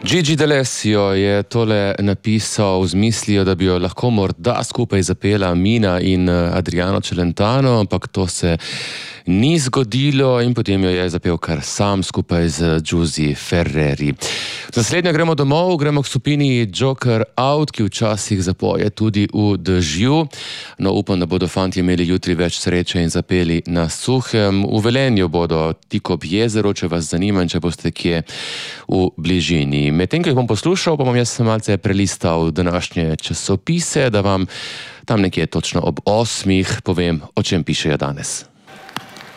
Gigi D'Alessio je tole napisal z mislijo, da bi jo lahko morda skupaj zapela Mina in Adriano Celentano, ampak to se ni zgodilo in potem jo je zapel kar sam skupaj z Giusy Ferreri. Naslednjo gremo domov, gremo k skupini Joker Out, ki včasih zapoje tudi v dežju. No, upam, da bodo fantje imeli jutri več sreče in zapeli na suhem. V Velenju bodo tik ob jezeru, če vas zanima in če boste kje v bližini. Medtem, ko jih bom poslušal, pa bom jaz malce prelistal današnje časopise, da vam tam nekje točno ob 8 povem, o čem pišejo danes.